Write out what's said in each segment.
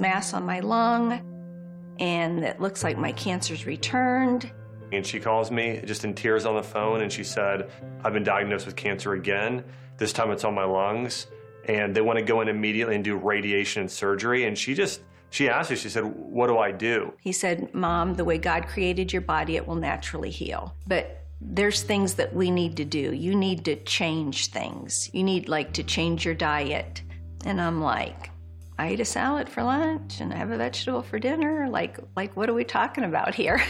mass on my lung, and it looks like my cancer's returned. And she calls me just in tears on the phone, and she said, I've been diagnosed with cancer again. This time it's on my lungs, and they want to go in immediately and do radiation and surgery. And she asked me, she said, what do I do? He said, Mom, the way God created your body, it will naturally heal. But there's things that we need to do. You need to change things. You need to change your diet. And I'm like, I eat a salad for lunch and I have a vegetable for dinner. Like what are we talking about here?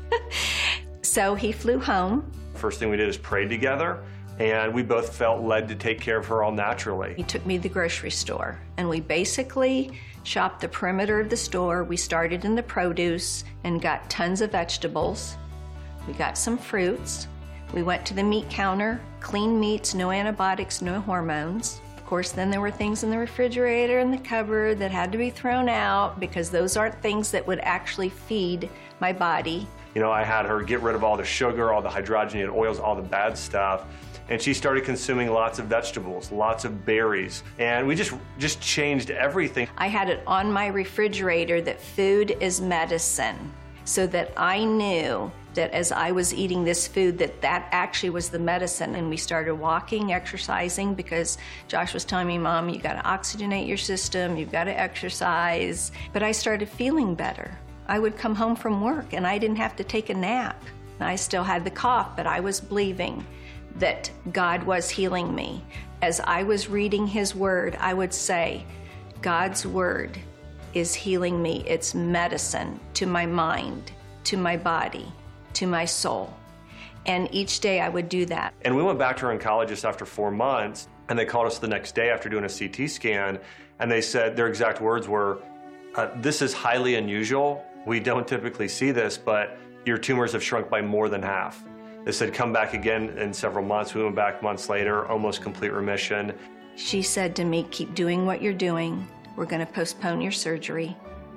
So he flew home. First thing we did is prayed together, and we both felt led to take care of her all naturally. He took me to the grocery store, and we basically shopped the perimeter of the store. We started in the produce and got tons of vegetables. We got some fruits. We went to the meat counter, clean meats, no antibiotics, no hormones. Of course, then there were things in the refrigerator and the cupboard that had to be thrown out because those aren't things that would actually feed my body. You know, I had her get rid of all the sugar, all the hydrogenated oils, all the bad stuff. And she started consuming lots of vegetables, lots of berries. And we just changed everything. I had it on my refrigerator that food is medicine, so that I knew that as I was eating this food, that actually was the medicine. And we started walking, exercising, because Josh was telling me, Mom, you gotta oxygenate your system, you've gotta exercise. But I started feeling better. I would come home from work and I didn't have to take a nap. I still had the cough, but I was believing that God was healing me. As I was reading His Word, I would say, God's Word is healing me. It's medicine to my mind, to my body, to my soul. And each day I would do that. And we went back to her oncologist after 4 months, and they called us the next day after doing a CT scan, and they said, their exact words were, this is highly unusual. We don't typically see this, but your tumors have shrunk by more than half. They said, come back again in several months. We went back months later, almost complete remission. She said to me, keep doing what you're doing. We're gonna postpone your surgery.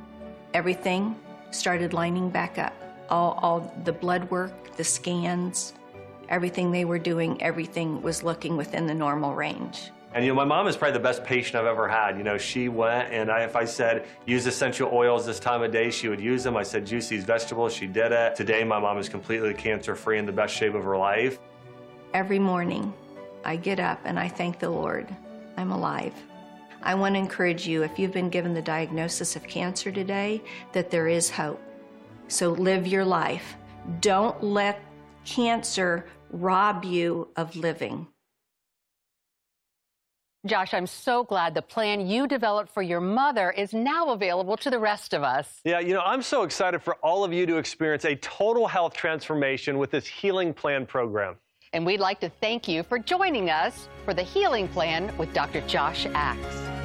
Everything started lining back up. All the blood work, the scans, everything they were doing, everything was looking within the normal range. And you know, my mom is probably the best patient I've ever had. You know, she went, and if I said, use essential oils this time of day, she would use them. I said, juice these vegetables, she did it. Today, my mom is completely cancer-free in the best shape of her life. Every morning, I get up and I thank the Lord. I'm alive. I want to encourage you, if you've been given the diagnosis of cancer today, that there is hope. So live your life. Don't let cancer rob you of living. Josh, I'm so glad the plan you developed for your mother is now available to the rest of us. Yeah, you know, I'm so excited for all of you to experience a total health transformation with this Healing Plan program. And we'd like to thank you for joining us for the Healing Plan with Dr. Josh Axe.